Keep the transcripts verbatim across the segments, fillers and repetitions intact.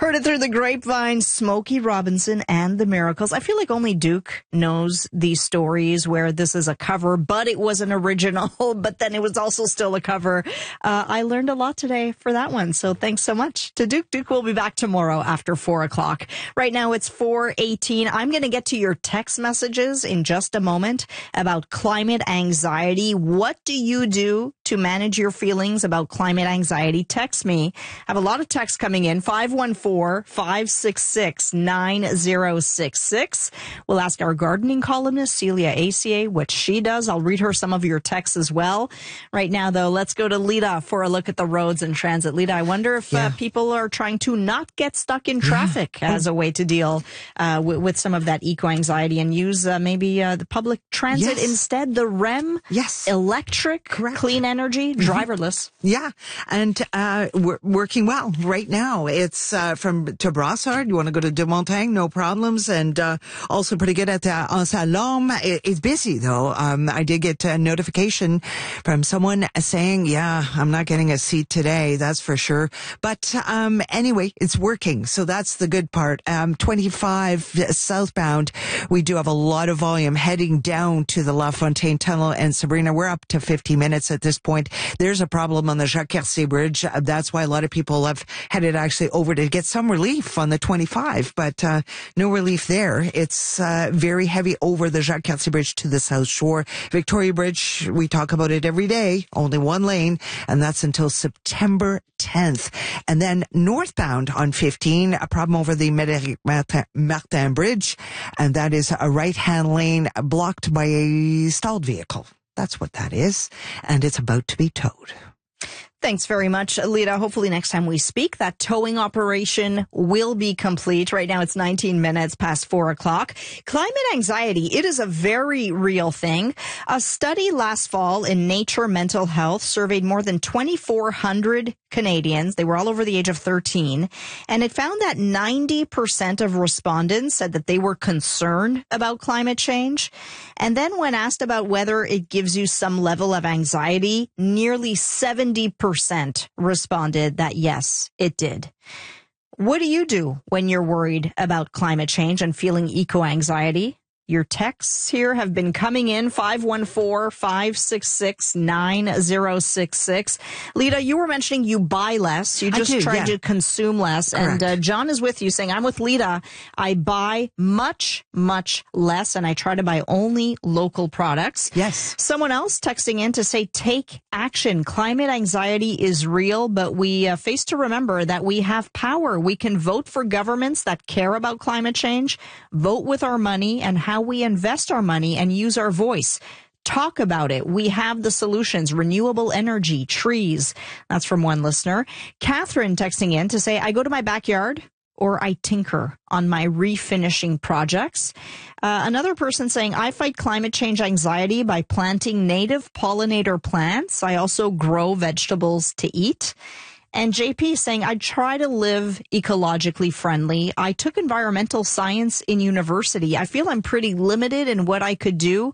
Heard it through the grapevine, Smokey Robinson and the Miracles. I feel like only Duke knows these stories where this is a cover, but it was an original, but then it was also still a cover. Uh, I learned a lot today for that one. So thanks so much to Duke. Duke will be back tomorrow after four o'clock. Right now it's four eighteen. I'm going to get to your text messages in just a moment about climate anxiety. What do you do to manage your feelings about climate anxiety? Text me. I have a lot of texts coming in. five one four, five six six, nine zero six six. We'll ask our gardening columnist, Celia Acier, what she does. I'll read her some of your texts as well. Right now, though, let's go to Lita for a look at the roads and transit. Lita, I wonder if yeah. uh, people are trying to not get stuck in traffic yeah. as a way to deal uh, w- with some of that eco-anxiety and use uh, maybe uh, the public transit yes. instead. The R E M, yes. electric, Correct. clean energy, driverless. Mm-hmm. Yeah, and uh, we're working well right now. It's uh, from to Brossard. You want to go to De Montagne, no problems, and uh, also pretty good at uh, Anse-à-Laume. It, it's busy though. Um, I did get a notification from someone saying, "Yeah, I'm not getting a seat today. That's for sure." But um, anyway, it's working, so that's the good part. Um, twenty-five southbound, we do have a lot of volume heading down to the La Fontaine Tunnel and Sabrina. We're up to fifty minutes at this point. There's a problem on the Jacques-Cartier Bridge. That's why a lot of people have headed actually over to get some relief on the twenty-five, but uh, no relief there. It's uh, very heavy over the Jacques-Cartier Bridge to the South Shore. Victoria Bridge, we talk about it every day, only one lane, and that's until September tenth. And then northbound on fifteen, a problem over the Médéric Martin, Martin Bridge, and that is a right-hand lane blocked by a stalled vehicle. That's what that is, and it's about to be towed. Thanks very much, Lita. Hopefully next time we speak, that towing operation will be complete. Right now it's nineteen minutes past four o'clock. Climate anxiety, it is a very real thing. A study last fall in Nature Mental Health surveyed more than twenty-four hundred Canadians. They were all over the age of thirteen. And it found that ninety percent of respondents said that they were concerned about climate change. And then when asked about whether it gives you some level of anxiety, nearly seventy percent responded that yes, it did. What do you do when you're worried about climate change and feeling eco-anxiety? Your texts here have been coming in, five one four, five six six, nine zero six six. Lita, you were mentioning you buy less. You just do, try yeah. to consume less. Correct. And uh, John is with you saying, I'm with Lita. I buy much, much less, and I try to buy only local products. Yes. Someone else texting in to say, take action. Climate anxiety is real, but we uh, face to remember that we have power. We can vote for governments that care about climate change, vote with our money, and how we invest our money and use our voice. Talk about it. We have the solutions. Renewable energy, trees. That's from one listener. Catherine texting in to say, I go to my backyard or I tinker on my refinishing projects. Uh, another person saying, I fight climate change anxiety by planting native pollinator plants. I also grow vegetables to eat. And J P saying, I try to live ecologically friendly. I took environmental science in university. I feel I'm pretty limited in what I could do.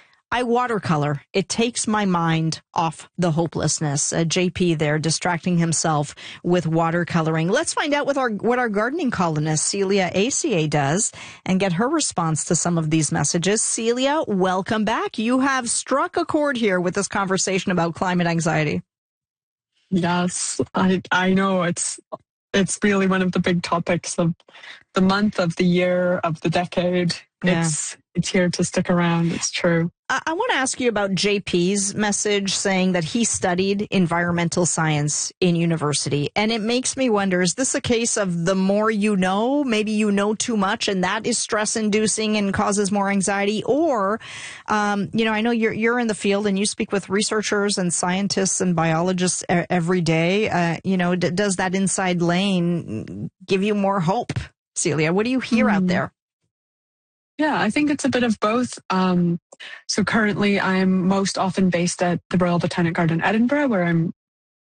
I watercolor. It takes my mind off the hopelessness. Uh, J P there distracting himself with watercoloring. Let's find out with our, what our gardening columnist, Celia Acier, does and get her response to some of these messages. Celia, welcome back. You have struck a chord here with this conversation about climate anxiety. Yes, I I know it's it's really one of the big topics of the month, of the year, of the decade. Yeah. It's it's here to stick around. It's true. I, I want to ask you about J P's message saying that he studied environmental science in university. And it makes me wonder, is this a case of the more you know, maybe you know too much and that is stress inducing and causes more anxiety? Or, um, you know, I know you're, you're in the field and you speak with researchers and scientists and biologists every day. Uh, you know, d- does that inside lane give you more hope? Celia, what do you hear mm. out there? Yeah, I think it's a bit of both. Um, so currently I'm most often based at the Royal Botanic Garden, Edinburgh, where I'm